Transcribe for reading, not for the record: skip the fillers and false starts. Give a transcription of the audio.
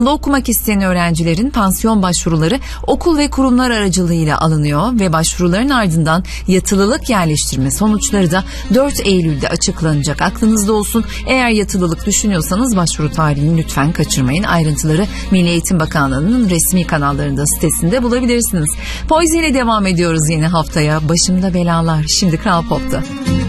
okumak isteyen öğrencilerin pansiyon başvuruları okul ve kurumlar aracılığıyla alınıyor ve başvuruların ardından yatılılık yerleştirme sonuçları da 4 Eylül'de açıklanacak. Aklınızda olsun, eğer yatılılık düşünüyorsanız başvuru tarihini lütfen kaçırmayın. Ayrıntıları Milli Eğitim Bakanlığı'nın resmi kanallarında, sitesinde bulabilirsiniz. Poeziyle devam ediyoruz yeni haftaya. Başımda belalar, şimdi Kral Pop'ta.